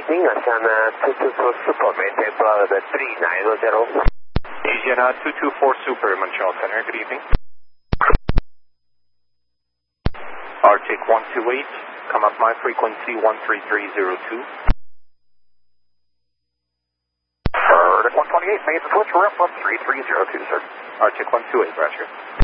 evening, Asiana 224 Super, maintain flight level 3900. Asiana 224 Super, Montreal Center, good evening. Arctic 128, come up my frequency 13302. Arctic 128, made the switch, we're up 13302, sir. Arctic 128, roger.